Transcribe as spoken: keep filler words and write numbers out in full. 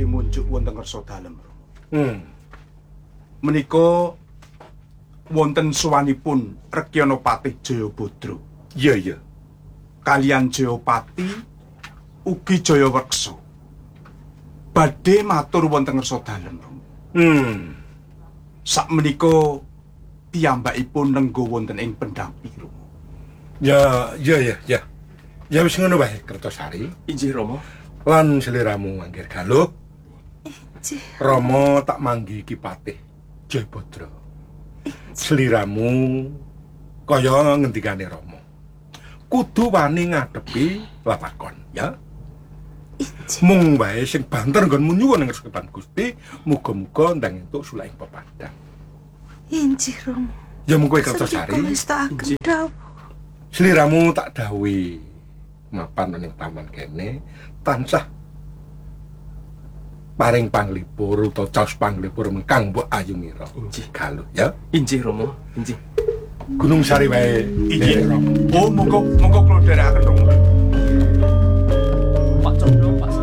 badhe munjuk wonten kersa dalem. Hmm. Menika wonten sowanipun Rekyanapati Jayabadra. Iya, iya. Kalian Jayapati ugi Jayaweksa. Badhe matur wonten kersa dalem. Hmm. Sakmenika piyambakipun nenggo wonten ing Pendapi. Ya, ya, ya, ya. Ya wis ngono wae, Kertosari. Injih Rama. Lan sliramu manggih galuh. Injih. Rama tak manggi Ki Patih Jayabadra. Sliramu kaya ngendikane Rama. Kudu wani ngadepi lakon, ya. Injih. Mung wae sing banter nggonmu nyuwun ing Kesukepan Gusti, muga-muga ndang entuk sulaing pepadang. Injih Rama. Ya mung kowe Kertosari. Wis tak dawuh. Sliramu tak dawuhi mapan ning taman kene tansah paring panglipur utawa caos panglipur mengkang mbok ayungira. Injih Galuh ya. Injih Rama, injih. Gunung Sari wae. Injih. Rama. Oh, monggo monggo kula dherekaken Rama. Pak Condro, Pak